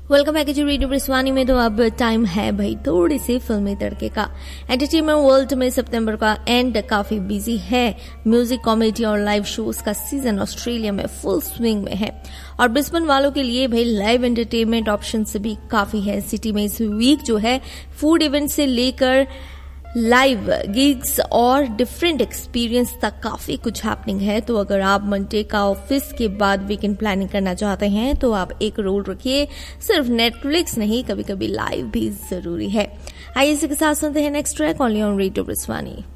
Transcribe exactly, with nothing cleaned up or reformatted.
Welcome back to radio ब्रिस्वानी में। तो अब टाइम है भाई थोड़ी सी फिल्मी तड़के का। एंटरटेनमेंट वर्ल्ड में सितंबर का एंड काफी बिजी है। म्यूजिक, कॉमेडी और लाइव शोज का सीजन ऑस्ट्रेलिया में फुल स्विंग में है और ब्रिस्बेन वालों के लिए भाई लाइव एंटरटेनमेंट ऑप्शन भी काफी है। सिटी में इस वीक जो है फूड इवेंट से लेकर लाइव गिग्स और डिफरेंट एक्सपीरियंस तक काफी कुछ हैपनिंग है। तो अगर आप मंडे का ऑफिस के बाद वीकेंड प्लानिंग करना चाहते हैं तो आप एक रोल रखिए, सिर्फ नेटफ्लिक्स नहीं, कभी कभी लाइव भी जरूरी है। आइए इसी के साथ सुनते हैं next track only on radio ब्रिस्वानी।